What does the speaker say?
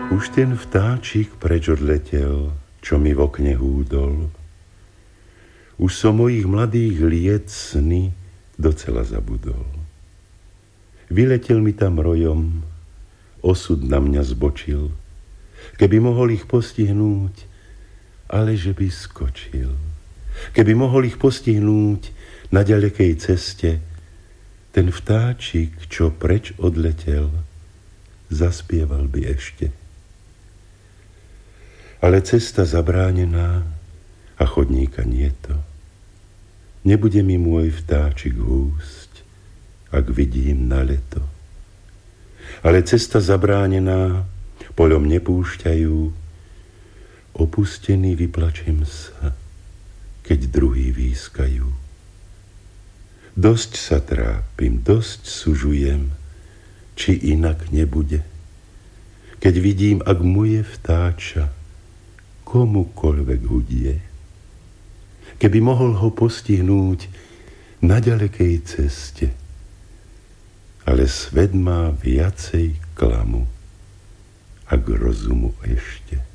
Už ten vtáčik preč odletel, čo mi v okne húdol. Už som mojich mladých liet sny docela zabudol. Vyletel mi tam rojom, osud na mňa zbočil. Keby mohol ich postihnúť, ale že by skočil. Keby mohol ich postihnúť na ďalekej ceste, ten vtáčik, čo preč odletel, zaspieval by ešte. Ale cesta zabránená a chodníka nieto. Nebude mi môj vtáčik húsť, ak vidím na leto. Ale cesta zabránená, poľom nepúšťajú, opustený vyplačem sa, keď druhý výskajú. Dosť sa trápim, dosť sužujem, či inak nebude. Keď vidím, ak moje vtáča komukoľvek hudie. Keby mohol ho postihnúť na ďalekej ceste. Ale svet má viacej klamu, ak rozumu ešte.